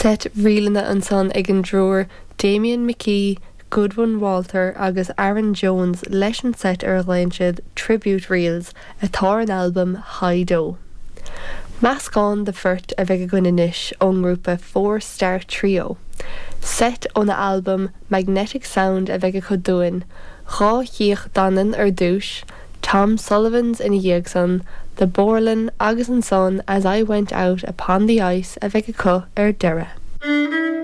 Set rialana an son ag an drúr Damien McKee, Goodwin Walter agus Aaron Jones leis an set ar siad Tribute Reels atá an album High Do. Meascán de Furt a bheith go inis ón grúpa 4-star trio. Set ón the album Magnetic Sound a bheith go doin, Rá Híoch Danan ar dúis, Tom Sullivan's in Yegson, The Borland agus an son As I Went Out Upon the Ice a bheith go ar deireadh.